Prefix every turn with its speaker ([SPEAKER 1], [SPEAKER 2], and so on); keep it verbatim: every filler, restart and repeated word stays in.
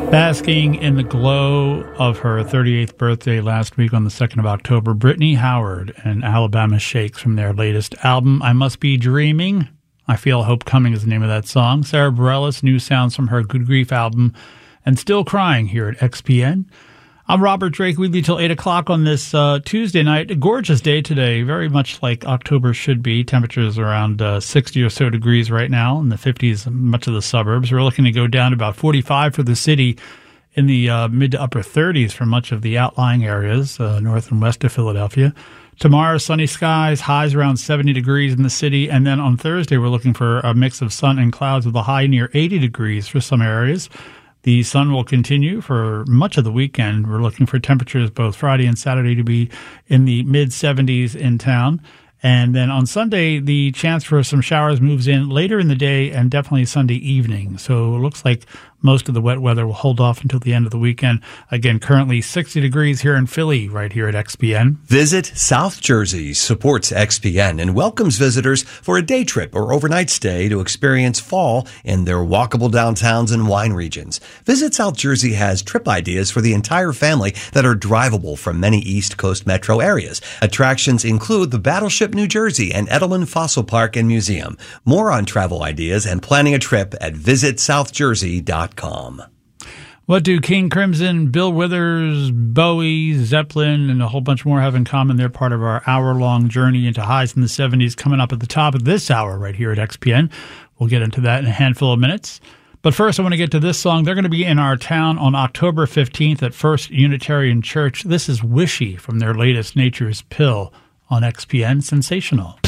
[SPEAKER 1] Basking in the glow of her thirty-eighth birthday last week on the second of October, Brittany Howard and Alabama Shakes from their latest album, I Must Be Dreaming. I Feel Hope Coming is the name of that song. Sarah Bareilles, new sounds from her Good Grief album, and Still Crying here at X P N. I'm Robert Drake, with you till eight o'clock on this uh, Tuesday night. A gorgeous day today, very much like October should be. Temperatures around uh, sixty or so degrees right now, in the fifties in much of the suburbs. We're looking to go down to about forty-five for the city, in the uh, mid to upper thirties for much of the outlying areas, uh, north and west of Philadelphia. Tomorrow, sunny skies, highs around seventy degrees in the city. And then on Thursday, we're looking for a mix of sun and clouds with a high near eighty degrees for some areas. The sun will continue for much of the weekend. We're looking for temperatures both Friday and Saturday to be in the mid-seventies in town. And then on Sunday, the chance for some showers moves in later in the day and definitely Sunday evening. So it looks like most of the wet weather will hold off until the end of the weekend. Again, currently sixty degrees here in Philly, right here at X P N.
[SPEAKER 2] Visit South Jersey supports X P N and welcomes visitors for a day trip or overnight stay to experience fall in their walkable downtowns and wine regions. Visit South Jersey has trip ideas for the entire family that are drivable from many East Coast metro areas. Attractions include the Battleship New Jersey and Edelman Fossil Park and Museum. More on travel ideas and planning a trip at visit south jersey dot com.
[SPEAKER 1] What do King Crimson, Bill Withers, Bowie, Zeppelin, and a whole bunch more have in common? They're part of our hour-long journey into highs in the seventies coming up at the top of this hour right here at X P N. We'll get into that in a handful of minutes. But first, I want to get to this song. They're going to be in our town on October fifteenth at First Unitarian Church. This is Wishy from their latest Nature's Pill on X P N. Sensational.